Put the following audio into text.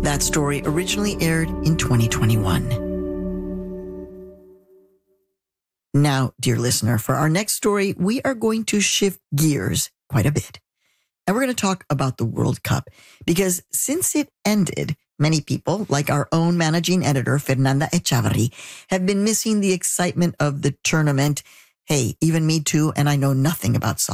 That story originally aired in 2021. Now, dear listener, for our next story, we are going to shift gears quite a bit. And we're going to talk about the World Cup because since it ended, many people, like our own managing editor, Fernanda Echavarri, have been missing the excitement of the tournament. Hey, even me too, and I know nothing about soccer.